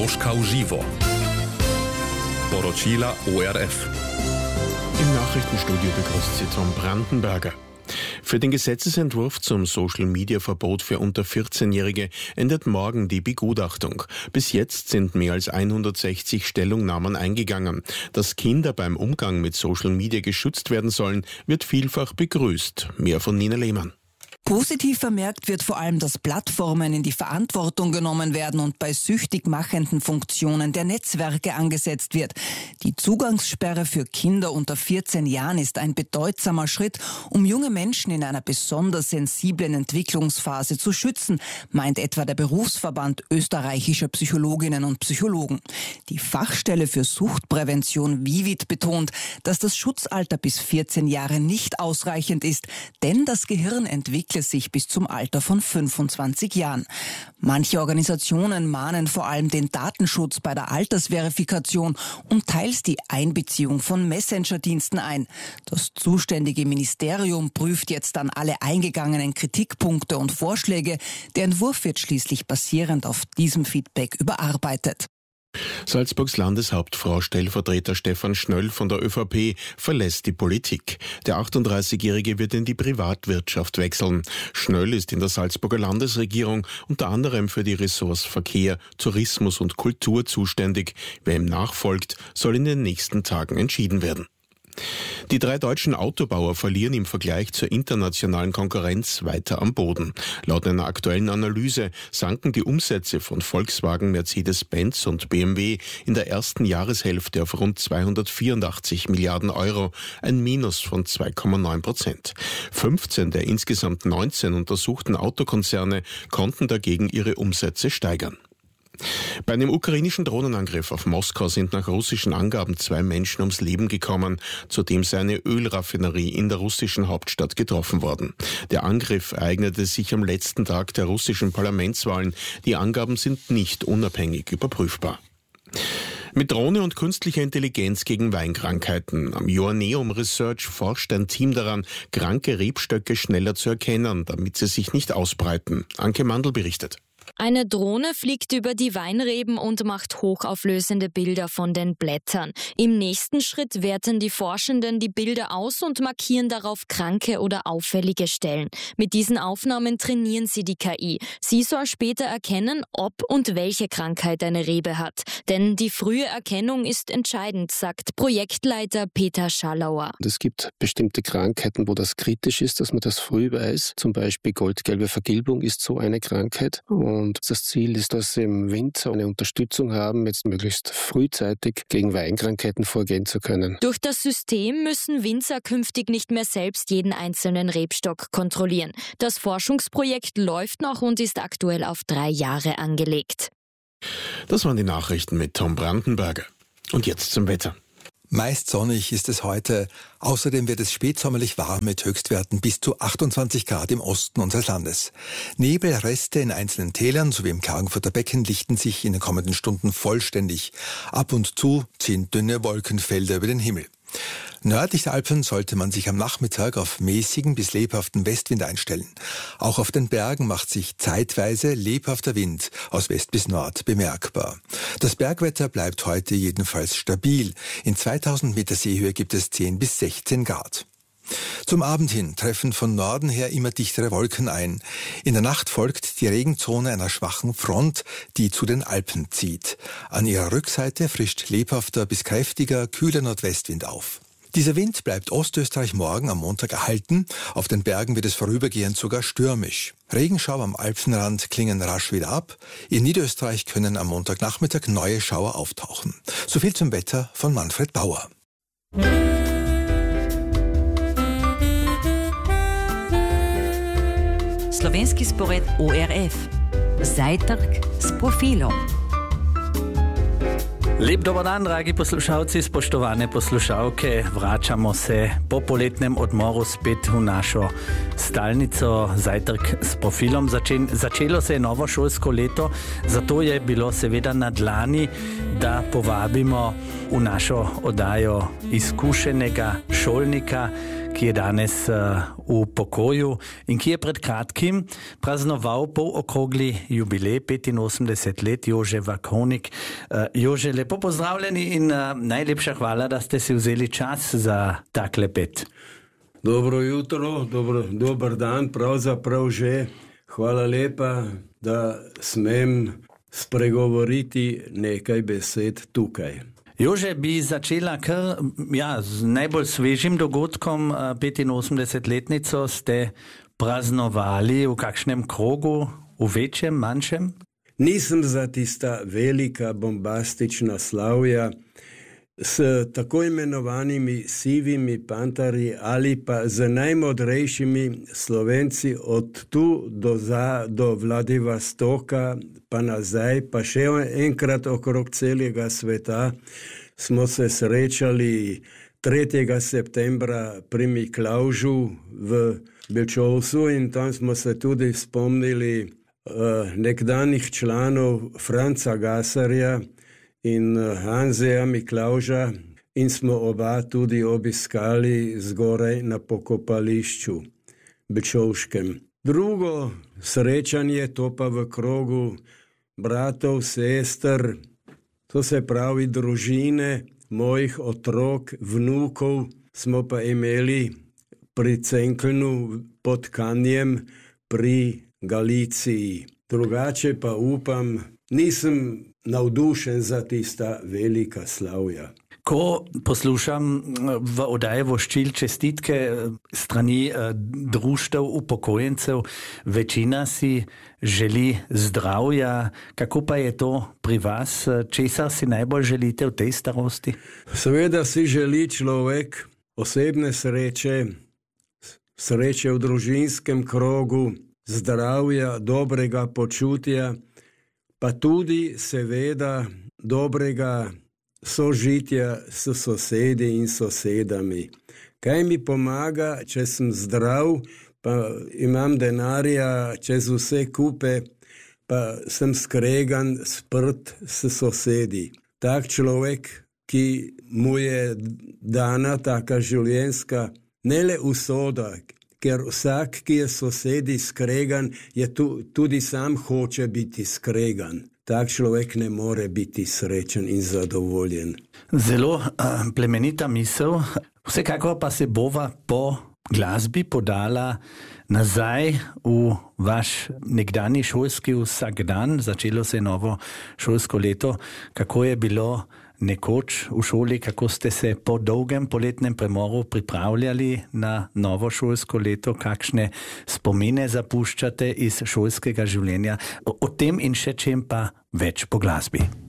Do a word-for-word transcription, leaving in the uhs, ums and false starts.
Moskau Živo. Poročila O R F. Im Nachrichtenstudio begrüßt Sie Tom Brandenberger. Für den Gesetzesentwurf zum Social-Media-Verbot für unter vierzehnjährige endet morgen die Begutachtung. Bis jetzt sind mehr als hundertsechzig Stellungnahmen eingegangen. Dass Kinder beim Umgang mit Social Media geschützt werden sollen, wird vielfach begrüßt. Mehr von Nina Lehmann. Positiv vermerkt wird vor allem, dass Plattformen in die Verantwortung genommen werden und bei süchtig machenden Funktionen der Netzwerke angesetzt wird. Die Zugangssperre für Kinder unter vierzehn Jahren ist ein bedeutsamer Schritt, um junge Menschen in einer besonders sensiblen Entwicklungsphase zu schützen, meint etwa der Berufsverband österreichischer Psychologinnen und Psychologen. Die Fachstelle für Suchtprävention Vivit betont, dass das Schutzalter bis vierzehn Jahre nicht ausreichend ist, denn das Gehirn entwickelt sich bis zum Alter von fünfundzwanzig Jahren. Manche Organisationen mahnen vor allem den Datenschutz bei der Altersverifikation und teils die Einbeziehung von Messenger-Diensten ein. Das zuständige Ministerium prüft jetzt dann alle eingegangenen Kritikpunkte und Vorschläge. Der Entwurf wird schließlich basierend auf diesem Feedback überarbeitet. Salzburgs Landeshauptfrau Stellvertreter Stefan Schnöll von der ÖVP verlässt die Politik. Der achtunddreißigjährige wird in die Privatwirtschaft wechseln. Schnöll ist in der Salzburger Landesregierung unter anderem für die Ressorts Verkehr, Tourismus und Kultur zuständig. Wer ihm nachfolgt, soll in den nächsten Tagen entschieden werden. Die drei deutschen Autobauer verlieren im Vergleich zur internationalen Konkurrenz weiter am Boden. Laut einer aktuellen Analyse sanken die Umsätze von Volkswagen, Mercedes-Benz und B M W in der ersten Jahreshälfte auf rund zweihundertvierundachtzig Milliarden Euro, ein Minus von zwei Komma neun Prozent. fünfzehn der insgesamt neunzehn untersuchten Autokonzerne konnten dagegen ihre Umsätze steigern. Bei einem ukrainischen Drohnenangriff auf Moskau sind nach russischen Angaben zwei Menschen ums Leben gekommen. Zudem sei eine Ölraffinerie in der russischen Hauptstadt getroffen worden. Der Angriff ereignete sich am letzten Tag der russischen Parlamentswahlen. Die Angaben sind nicht unabhängig überprüfbar. Mit Drohne und künstlicher Intelligenz gegen Weinkrankheiten. Am Joanneum Research forscht ein Team daran, kranke Rebstöcke schneller zu erkennen, damit sie sich nicht ausbreiten. Anke Mandl berichtet. Eine Drohne fliegt über die Weinreben und macht hochauflösende Bilder von den Blättern. Im nächsten Schritt werten die Forschenden die Bilder aus und markieren darauf kranke oder auffällige Stellen. Mit diesen Aufnahmen trainieren sie die K I. Sie soll später erkennen, ob und welche Krankheit eine Rebe hat. Denn die frühe Erkennung ist entscheidend, sagt Projektleiter Peter Schallauer. Es gibt bestimmte Krankheiten, wo das kritisch ist, dass man das früh weiß. Zum Beispiel goldgelbe Vergilbung ist so eine Krankheit. Und das Ziel ist, dass sie im Winter eine Unterstützung haben, jetzt möglichst frühzeitig gegen Weinkrankheiten vorgehen zu können. Durch das System müssen Winzer künftig nicht mehr selbst jeden einzelnen Rebstock kontrollieren. Das Forschungsprojekt läuft noch und ist aktuell auf drei Jahre angelegt. Das waren die Nachrichten mit Tom Brandenberger. Und jetzt zum Wetter. Meist sonnig ist es heute. Außerdem wird es spätsommerlich warm mit Höchstwerten bis zu achtundzwanzig Grad im Osten unseres Landes. Nebelreste in einzelnen Tälern sowie im Klagenfurter Becken lichten sich in den kommenden Stunden vollständig. Ab und zu ziehen dünne Wolkenfelder über den Himmel. Nördlich der Alpen sollte man sich am Nachmittag auf mäßigen bis lebhaften Westwind einstellen. Auch auf den Bergen macht sich zeitweise lebhafter Wind aus West bis Nord bemerkbar. Das Bergwetter bleibt heute jedenfalls stabil. In zweitausend Meter Seehöhe gibt es zehn bis sechzehn Grad. Zum Abend hin treffen von Norden her immer dichtere Wolken ein. In der Nacht folgt die Regenzone einer schwachen Front, die zu den Alpen zieht. An ihrer Rückseite frischt lebhafter bis kräftiger, kühler Nordwestwind auf. Dieser Wind bleibt Ostösterreich morgen am Montag erhalten. Auf den Bergen wird es vorübergehend sogar stürmisch. Regenschauer am Alpenrand klingen rasch wieder ab. In Niederösterreich können am Montagnachmittag neue Schauer auftauchen. Soviel zum Wetter von Manfred Bauer. Slovenski spored O R F. Zajtrk s profilom. Lep dober dan, dragi poslušalci, spoštovane poslušalke. Vračamo se po poletnem odmoru spet v našo stalnico Zajtrk s profilom. Začen, začelo se je novo šolsko leto, zato je bilo seveda na dlani, da povabimo v našo oddajo izkušenega šolnika, ki je danes uh, v pokoju in ki je pred kratkim praznoval polokrogli jubilej petinosemdeset let, Jože Vakovnik. Uh, Jože, lepo pozdravljeni in uh, najlepša hvala, da ste si vzeli čas za ta klepet. Dobro jutro, dobro, dober dan, pravzaprav že. Hvala lepa, da smem spregovoriti nekaj besed tukaj. Jože, bi začela kar ja, z najbolj svežim dogodkom, petinosemdesetletnico ste praznovali v kakšnem krogu, v večjem, manjšem? Nisem za tista velika bombastična slavja s tako imenovanimi sivimi pantarji ali pa z najmodrejšimi Slovenci od tu do, za, do Vladivostoka pa nazaj, pa še enkrat okrog celega sveta. Smo se srečali tretjega septembra pri Miklavžu v Bečovcu in tam smo se tudi spomnili uh, nekdanjih članov Franca Gasarja in Hanzeja Miklavža in smo oba tudi obiskali zgoraj na pokopališču Bečovškem. Drugo srečanje, to pa v krogu bratov, sester, to se pravi družine, mojih otrok, vnukov, smo pa imeli pri Cenklnu pod Kanjem pri Galiciji. Drugače pa upam, nisem navdušen za tista velika slavja. Ko poslušam v oddaji Voščil čestitke strani društev upokojencev, večina si želi zdravja. Kako pa je to pri vas? Česar si najbolj želite v tej starosti? Seveda si želi človek osebne sreče, sreče v družinskem krogu, zdravja, dobrega počutja, pa tudi seveda dobrega sožitja s sosedi in sosedami. Kaj mi pomaga, če sem zdrav, pa imam denarja čez vse kupe, pa sem skregan, sprt s sosedi. Tak človek, ki mu je dana taka življenjska, ne le usoda, ker vsak, ki je sosedi skregan, je tu, tudi sam hoče biti skregan. Tak človek ne more biti srečen in zadovoljen. Zelo uh, plemenita misel. Vsekakor pa se bova po glasbi podala nazaj v vaš nekdani šolski vsakdan. Začelo se je novo šolsko leto. Kako je bilo nekoč v šoli, kako ste se po dolgem poletnem premoru pripravljali na novo šolsko leto, kakšne spomine zapuščate iz šolskega življenja. O tem in še čem pa več po glasbi.